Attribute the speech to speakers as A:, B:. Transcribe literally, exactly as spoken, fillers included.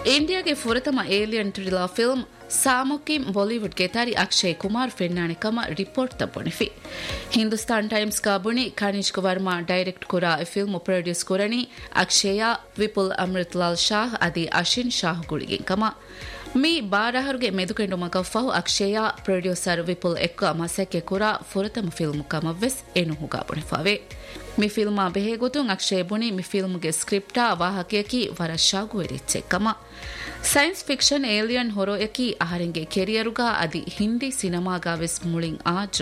A: ಇಂಡಿಯಾಗೆ ಫುರತಮ alien thriller film ಸಾಮುಕಿಂ ಬಾಲಿವುಡ್ಗೆ ತಾರಿ ಅಕ್ಷಯ್ ಕುಮಾರ್ ಫೆನ್ನಾಣೆ ಕಮ report ತಬ್ಬುಣಿಫಿ Hindustan times ಕಾಬುಣಿ Kanishk Verma direct ಕುರಾ film produce ಕುರಣಿ ಅಕ್ಷಯ ವಿಪುಲ್ ಅಮೃತ್ಲಾಲ್ ಶಾಹ್ ಅದಿ ಅಶಿನ್ ಶಾಹ್ ಗುಳಿಗೆ ಕಮ ಮೀ ಬಾರಹರುಗೆ ಮೆದುಕೆಂಡು ಮಗಫಹು ಅಕ್ಷಯ ಪ್ರೊಡ್ಯೂಸರ್ ವಿಪುಲ್ ಎಕ್ಕ ಮಸಕ್ಕೆ ಕುರಾ ಫುರತಮ ಫಿಲ್ಮ್ ಕಮವೆಸ್ ಎನು ಹುಗಾಬುಣಿಫಾವೆ ಮಿ ಫಿಲ್ಮ ಬೆಹೆಗುತುಂ ಅಕ್ಷಯ ಬುಣಿ ಮಿ ಫಿಲ್ಮ್ಗೆ ಸ್ಕ್ರಿಪ್ಟಾ ವಾಹಕಯಕಿ ವರಶಾಗು ಎರಿಚ್ಚೆ ಕಮ ಸೈನ್ಸ್ ಫಿಕ್ಷನ್ ಏಲಿಯನ್ ಹೊರೋ ಯಕಿ ಆಹರಿಂಗೆ ಕೆರಿಯರುಗಾ ಅದಿ ಹಿಂದಿ ಸಿನಿಮಾಗಾ ವೆಸ್ ಮುಳಿಂ ಆ